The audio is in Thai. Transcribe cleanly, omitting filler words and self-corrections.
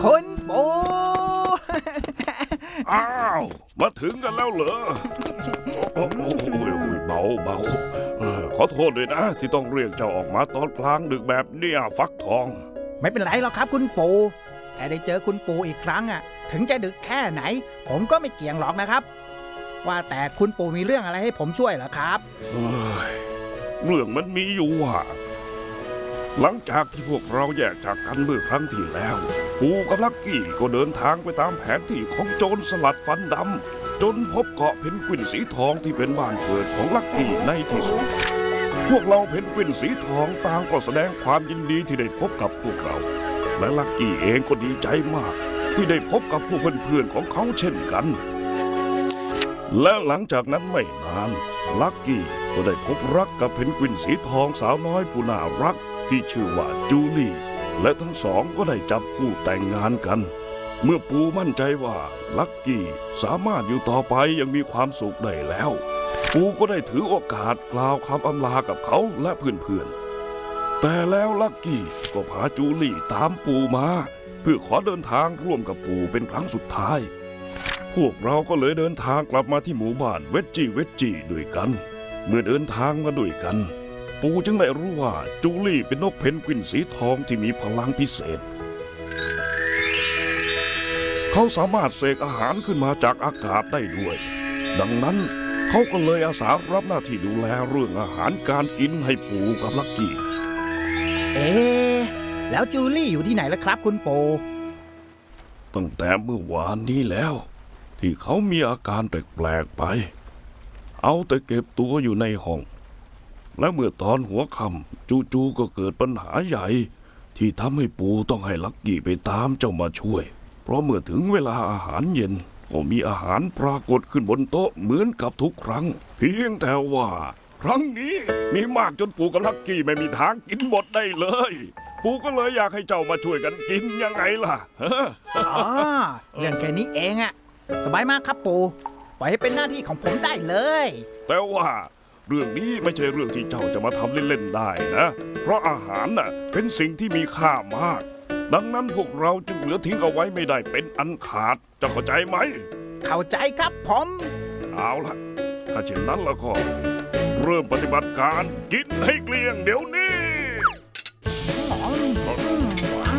คุณปู่อ้าวมาถึงกันแล้วเหรอโอ้โหเบาขอโทษด้วยนะที่ต้องเรียกเจ้าออกมาตอนกลางดึกแบบเนี้ยฟักทองไม่เป็นไรหรอกครับคุณปู่แค่ได้เจอคุณปู่อีกครั้งถึงจะดึกแค่ไหนผมก็ไม่เกี่ยงหรอกนะครับว่าแต่คุณปู่มีเรื่องอะไรให้ผมช่วยเหรอครับเรื่องมันมีอยู่ว่าหลังจากที่พวกเราแยกจากกันเมื่อครั้งที่แล้วปู่กับลักกี้ก็เดินทางไปตามแผนที่ของโจรสลัดฟันดำจนพบเกาะเพนกวินสีทองที่เป็นบ้านเกิดของลักกี้ในที่สุดพวกเราเพนกวินสีทองต่างก็แสดงความยินดีที่ได้พบกับพวกเราและลักกี้เองก็ดีใจมากที่ได้พบกับพวกเพื่อนๆของเขาเช่นกันและหลังจากนั้นไม่นานลักกี้ก็ได้พบรักกับเพนกวินสีทองสาวน้อยผู้น่ารักที่ชื่อว่าจูลี่และทั้งสองก็ได้จับคู่แต่งงานกันเมื่อปู่มั่นใจว่าลักกี้สามารถอยู่ต่อไปยังมีความสุขได้แล้วปู่ก็ได้ถือโอกาสกล่าวคำอำลากับเขาและเพื่อนๆแต่แล้วลักกี้ก็พาจูลี่ตามปู่มาเพื่อขอเดินทางร่วมกับปู่เป็นครั้งสุดท้ายพวกเราก็เลยเดินทางกลับมาที่หมู่บ้านเวจจี้ด้วยกันเมื่อเดินทางมาด้วยกันปู่จึงได้รู้ว่าจูลี่เป็นนกเพนกวินสีทองที่มีพลังพิเศษเขาสามารถเสกอาหารขึ้นมาจากอากาศได้ด้วยดังนั้นเขาก็เลยอาสารับหน้าที่ดูแลเรื่องอาหารการกินให้ปู่กับลักกี้แล้วจูลี่อยู่ที่ไหนล่ะครับคุณปู่ตั้งแต่เมื่อวานนี้แล้วที่เขามีอาการแปลกๆไปเอาแต่เก็บตัวอยู่ในห้องและเมื่อตอนหัวค่ำจู่ๆก็เกิดปัญหาใหญ่ที่ทำให้ปู่ต้องให้ลักกี้ไปตามเจ้ามาช่วยเพราะเมื่อถึงเวลาอาหารเย็นก็มีอาหารปรากฏขึ้นบนโต๊ะเหมือนกับทุกครั้งเพียงแต่ว่าครั้งนี้มีมากจนปู่กับลักกี้ไม่มีทางกินหมดได้เลยปู่ก็เลยอยากให้เจ้ามาช่วยกันกินยังไงล่ะเรื่องแค่นี้เองสบายมากครับปู่ปล่อยให้เป็นหน้าที่ของผมได้เลยแต่ว่าเรื่องนี้ไม่ใช่เรื่องที่เจ้าจะมาทำเล่นๆได้นะเพราะอาหารเป็นสิ่งที่มีค่ามากดังนั้นพวกเราจึงเหลือทิ้งเอาไว้ไม่ได้เป็นอันขาดจะเข้าใจไหมเข้าใจครับผมเอาล่ะถ้าเช่นนั้นแล้วก็เริ่มปฏิบัติการกินให้เกลี้ยงเดี๋ยวนี้